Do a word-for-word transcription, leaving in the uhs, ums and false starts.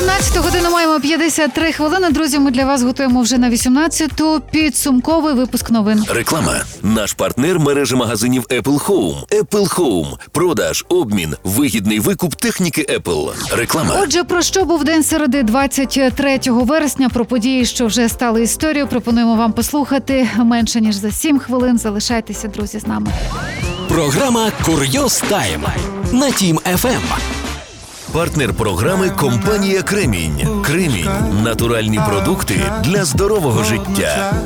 сімнадцята година, маємо п'ятдесят три хвилини. Друзі, ми для вас готуємо вже на вісімнадцяту підсумковий випуск новин. Реклама. Наш партнер – мережа магазинів Apple Home. Apple Home. Продаж, обмін, вигідний викуп техніки Apple. Реклама. Отже, про що був день середи двадцять третього вересня, про події, що вже стали історією, пропонуємо вам послухати менше ніж за сім хвилин. Залишайтеся, друзі, з нами. Програма «Курйоз Тайм» на Тім еф ем. Партнер програми – компанія «Кремінь». «Кремінь» – натуральні продукти для здорового життя.